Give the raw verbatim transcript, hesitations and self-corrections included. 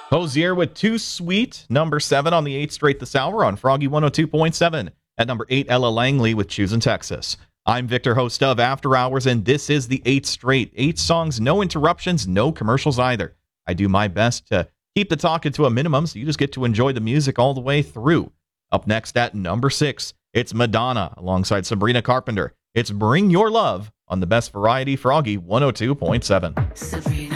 Hosier with Too Sweet, number seven on the eighth straight this hour on Froggy one oh two point seven. At number eight, Ella Langley with Choosing Texas. I'm Victor, host of After Hours, and this is the eighth straight. Eight songs, no interruptions, no commercials either. I do my best to keep the talk to a minimum, so you just get to enjoy the music all the way through. Up next at number six, it's Madonna alongside Sabrina Carpenter. It's Bring Your Love on the Best Variety Froggy one oh two point seven. Sabrina.